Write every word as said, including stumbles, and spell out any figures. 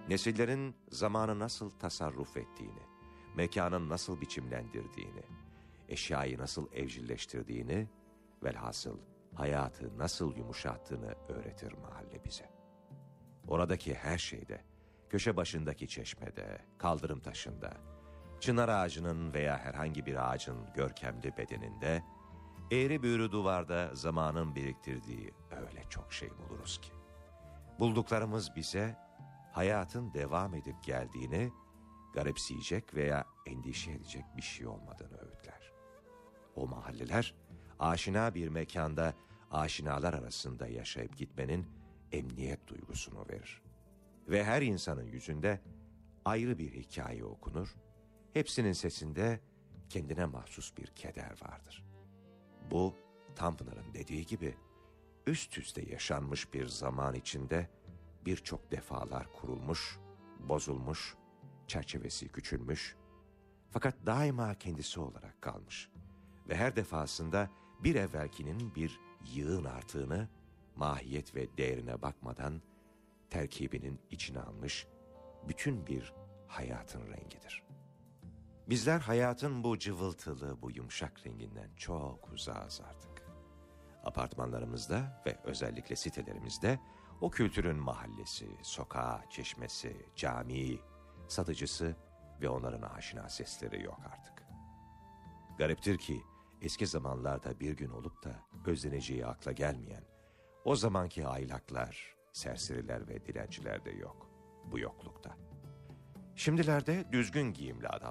Nesillerin zamanı nasıl tasarruf ettiğini, mekanın nasıl biçimlendirdiğini, eşyayı nasıl evcilleştirdiğini, velhasıl hayatı nasıl yumuşattığını öğretir mahalle bize. Oradaki her şeyde, köşe başındaki çeşmede, kaldırım taşında, çınar ağacının veya herhangi bir ağacın görkemli bedeninde, eğri büğrü duvarda zamanın biriktirdiği öyle çok şey buluruz ki. Bulduklarımız bize hayatın devam edip geldiğini, garipseyecek veya endişe edecek bir şey olmadığını öğütler. O mahalleler, aşina bir mekanda aşinalar arasında yaşayıp gitmenin emniyet duygusunu verir. Ve her insanın yüzünde ayrı bir hikaye okunur, hepsinin sesinde kendine mahsus bir keder vardır. Bu, Tanpınar'ın dediği gibi, üst üste yaşanmış bir zaman içinde birçok defalar kurulmuş, bozulmuş, çerçevesi küçülmüş, fakat daima kendisi olarak kalmış ve her defasında bir evvelkinin bir yığın artığını, mahiyet ve değerine bakmadan terkibinin içine almış bütün bir hayatın rengidir. Bizler hayatın bu cıvıltılı, bu yumuşak renginden çok uzağız artık. Apartmanlarımızda ve özellikle sitelerimizde o kültürün mahallesi, sokağı, çeşmesi, camii, satıcısı ve onların aşina sesleri yok artık. Gariptir ki eski zamanlarda bir gün olup da özleneceği akla gelmeyen o zamanki aylaklar, serseriler ve dilenciler de yok bu yoklukta. Şimdilerde düzgün giyimli adamlar